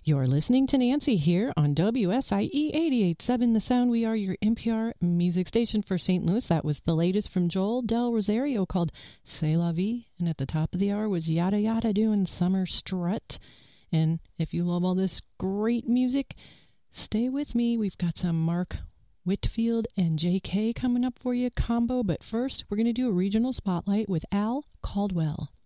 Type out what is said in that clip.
You're listening to Nancy here on WSIE 88.7 The Sound. We are your NPR music station for St. Louis. That was the latest from Joel Del Rosario called C'est la vie. And at the top of the hour was Yada Yada doing Summer Strut. And if you love all this great music, stay with me. We've got some Mark Whitfield and JK coming up for you combo. But first, we're going to do a regional spotlight with Al Caldwell.